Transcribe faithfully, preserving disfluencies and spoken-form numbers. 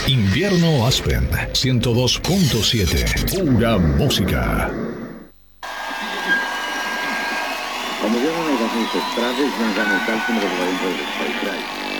Invierno Aspen ciento dos punto siete. Pura música. Como vieron organizações centrais, não já não tal como regulamento dos países.